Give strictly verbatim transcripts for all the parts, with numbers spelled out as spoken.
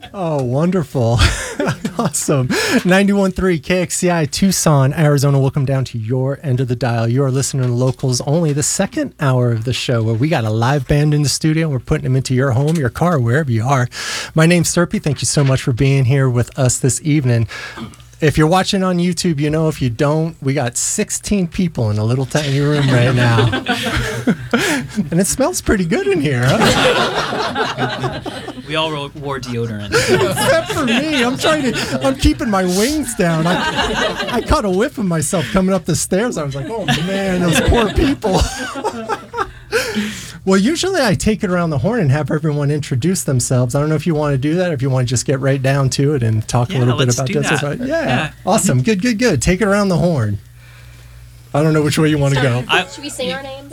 Oh, wonderful. Awesome. ninety-one point three K X C I Tucson, Arizona. Welcome down to your end of the dial. You are listening to Locals Only, the second hour of the show where we got a live band in the studio. We're putting them into your home, your car, wherever you are. My name's Serpy. Thank you so much for being here with us this evening. If you're watching on YouTube, you know. If you don't, we got sixteen people in a little tiny room right now. And it smells pretty good in here, huh? We all wore deodorant. Except for me. I'm trying to, I'm keeping my wings down. I, I caught a whiff of myself coming up the stairs. I was like, oh man, those poor people. Well, usually I take it around the horn and have everyone introduce themselves. I don't know if you want to do that, or if you want to just get right down to it and talk Yeah, a little bit let's about do this. that. Yeah. Yeah. Awesome. Good, good, good. Take it around the horn. I don't know which way you want to go. I- Should we say our names?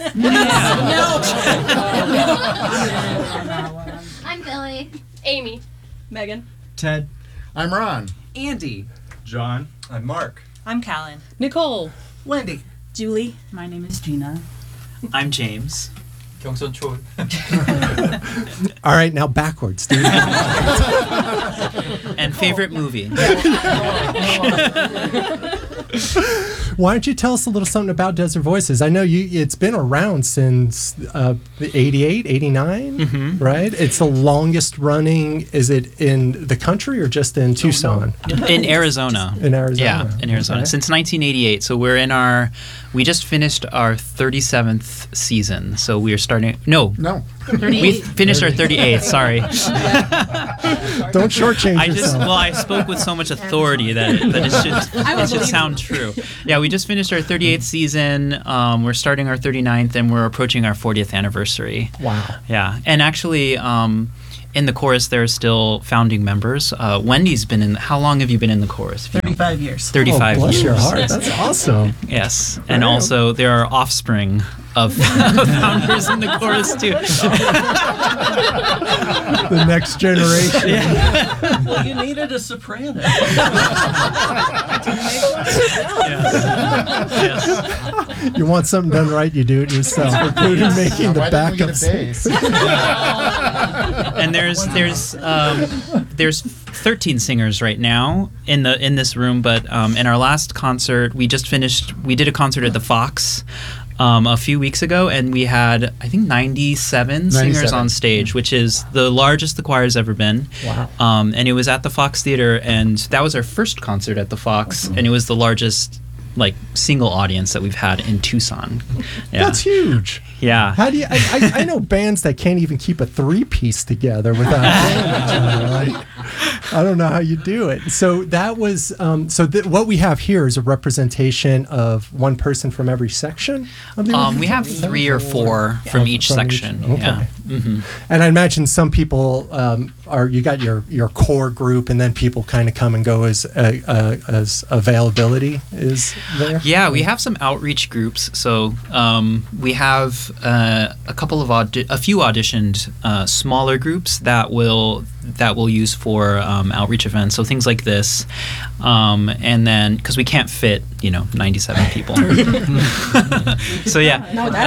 I'm Billy. Amy. Megan. Ted. I'm Ron. Andy. John. I'm Mark. I'm Callan. Nicole. Wendy. Julie. My name is Gina. I'm James. Kyungsun Choi. All right, now backwards, dude. And favorite movie. Why don't you tell us a little something about Desert Voices? I know you. It's been around since uh, eighty-eight, eighty-nine, Mm-hmm. right? It's the longest running. Is it in the country or just in Tucson? In Arizona. In Arizona. Yeah, in Arizona. Okay. Since nineteen eighty-eight. So we're in our, we just finished our thirty-seventh season. So we're starting, no. No. We finished our thirty-eighth, sorry. Don't shortchange I just, yourself. well, I spoke with so much authority that, that it should, it should sound true. Yeah, we just finished our thirty-eighth season. Um, we're starting our thirty-ninth, and we're approaching our fortieth anniversary. Wow. Yeah, and actually, um, in the chorus, there are still founding members. Uh, Wendy's been in. How long have you been in the chorus? thirty-five years. Thirty-five oh, bless years. your heart. That's awesome. Yes, and Wow. also there are offspring of founders in the chorus too. The next generation. Well, you needed a soprano. Yes. Yes. You want something done right, you do it yourself, including making the Why didn't we get a backups. bass? And there's there's um, there's thirteen singers right now in the in this room, but um, in our last concert, we just finished. We did a concert at the Fox. Um, a few weeks ago, and we had, I think, ninety-seven singers ninety-seven. on stage, which is the largest the choir's ever been. Wow. Um, and it was at the Fox Theater, and that was our first concert at the Fox, and it was the largest, like, single audience that we've had in Tucson. Yeah. That's huge. Yeah. How do you? I, I, I know bands that can't even keep a three-piece together without. Like, I don't know how you do it. So that was. Um, so th- what we have here is a representation of one person from every section. Of the Um, we have three or four from Oh, each from each- section. okay. Yeah. hmm And I imagine some people um, are. You got your, your core group, and then people kind of come and go as uh, uh, as availability is there. Yeah, we have some outreach groups. So um, we have uh, a couple of audi- a few auditioned uh, smaller groups that will that we'll use for um, outreach events. So things like this, um, and then because we can't fit, you know, ninety-seven people. So yeah,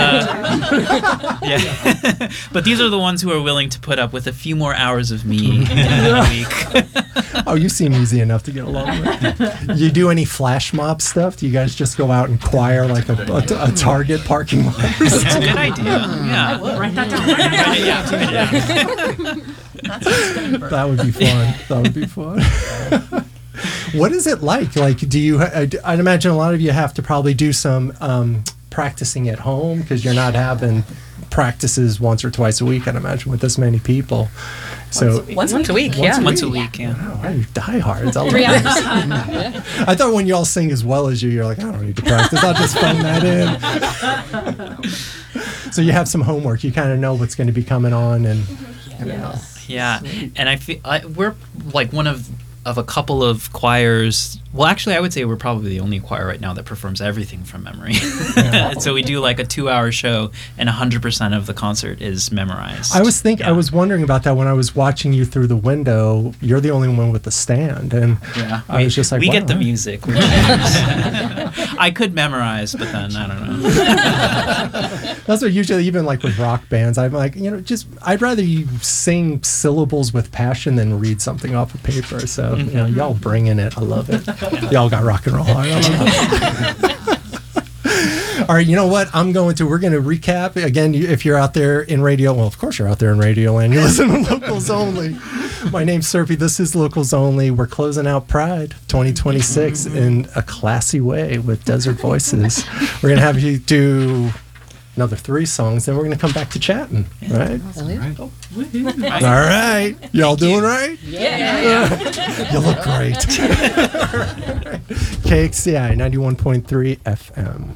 uh, yeah. But these are the ones who are willing to put up with a few more hours of me a week. Oh, you seem easy enough to get along with. You do any flash mob stuff? Do you guys just go out and choir like a, a, a Target parking lot? It's a good idea. Yeah. Write that down. Yeah, yeah. That would be fun. That would be fun. What is it like? Like, do you? I'd I'd imagine a lot of you have to probably do some um, practicing at home because you're not having practices once or twice a week. I'd imagine with this many people. So Once a week, Once yeah. a Once a week, yeah. wow, you're diehards. I love Three it. hours. I thought when you all sing as well as you, you're like, I don't need to practice. I'll just phone that in. So you have some homework. You kind of know what's going to be coming on, and Yeah, and I feel I, we're like one of of a couple of choirs Well, actually, I would say we're probably the only choir right now that performs everything from memory. So we do like a two-hour show, and one hundred percent of the concert is memorized. I was think Yeah. I was wondering about that when I was watching you through the window. You're the only one with the stand, and Yeah, I we, was just like, we wow. get the music. which is- I could memorize, but then I don't know. That's what usually, even like with rock bands, I'm like, you know, just I'd rather you sing syllables with passion than read something off of paper. So you know, y'all bringing it. I love it. Y'all got rock and roll heart. I love it. All right, you know what? I'm going to. We're going to recap again. you- If you're out there in radio, well, of course you're out there in radio land. You listen to Locals Only. My name's Serpy. This is Locals Only. We're closing out Pride twenty twenty-six in a classy way with Desert Voices. We're going to have you do another three songs, then we're going to come back to chatting, right? All right. Y'all doing right? Yeah. You look great. K X C I ninety-one point three F M.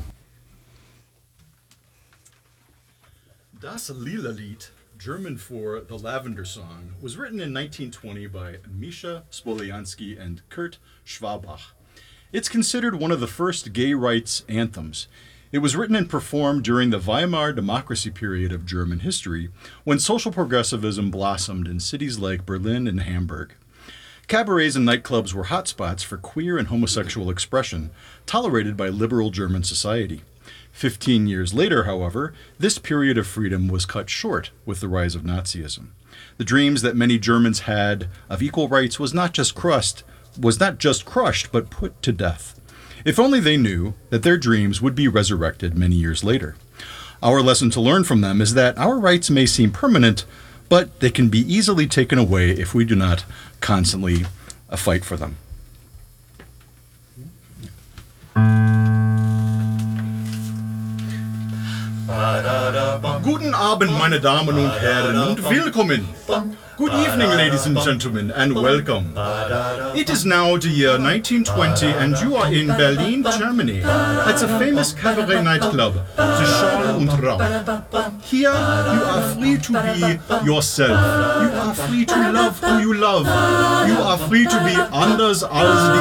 Das Lila Lied, German for The Lavender Song, was written in nineteen twenty by Misha Spoliansky and Kurt Schwabach. It's considered one of the first gay rights anthems. It was written and performed during the Weimar democracy period of German history, when social progressivism blossomed in cities like Berlin and Hamburg. Cabarets and nightclubs were hotspots for queer and homosexual expression, tolerated by liberal German society. Fifteen years later, however, this period of freedom was cut short with the rise of Nazism. The dreams that many Germans had of equal rights was not just crushed, was not just crushed, but put to death. If only they knew that their dreams would be resurrected many years later. Our lesson to learn from them is that our rights may seem permanent, but they can be easily taken away if we do not constantly uh, fight for them. Guten Abend, meine Damen und Herren, und willkommen. Good evening, ladies and gentlemen, and welcome. It is now the year nineteen twenty, and you are in Berlin, Germany, at the famous cabaret nightclub, the Schal und Rauch. Here, you are free to be yourself. You are free to love who you love. You are free to be anders als